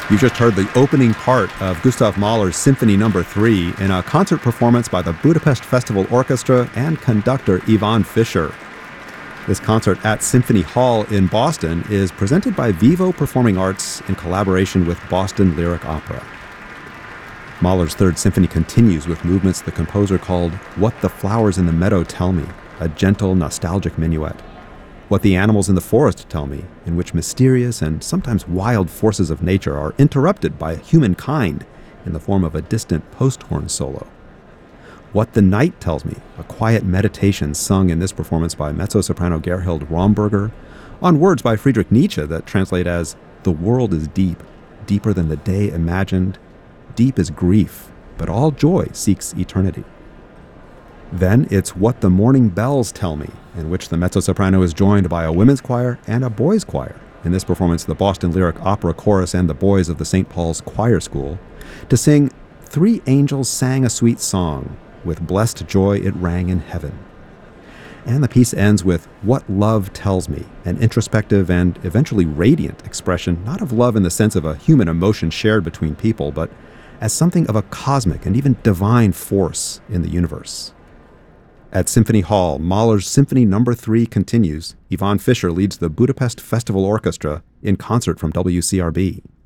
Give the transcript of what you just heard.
You just heard the opening part of Gustav Mahler's Symphony No. 3 in a concert performance by the Budapest Festival Orchestra and conductor Ivan Fischer. This concert at Symphony Hall in Boston is presented by Vivo Performing Arts in collaboration with Boston Lyric Opera. Mahler's Third Symphony continues with movements the composer called What the Flowers in the Meadow Tell Me, a gentle, nostalgic minuet. What the Animals in the Forest Tell Me, in which mysterious and sometimes wild forces of nature are interrupted by humankind in the form of a distant post-horn solo. What the Night Tells Me, a quiet meditation sung in this performance by mezzo-soprano Gerhild Romberger, on words by Friedrich Nietzsche that translate as, "The world is deep, deeper than the day imagined. Deep is grief, but all joy seeks eternity." Then it's What the Morning Bells Tell Me, in which the mezzo-soprano is joined by a women's choir and a boys' choir. In this performance, the Boston Lyric Opera Chorus and the boys of the St. Paul's Choir School, to sing Three Angels Sang a Sweet Song, with blessed joy it rang in heaven. And the piece ends with What Love Tells Me, an introspective and eventually radiant expression, not of love in the sense of a human emotion shared between people, but as something of a cosmic and even divine force in the universe. At Symphony Hall, Mahler's Symphony No. 3 continues. Ivan Fischer leads the Budapest Festival Orchestra in concert from WCRB.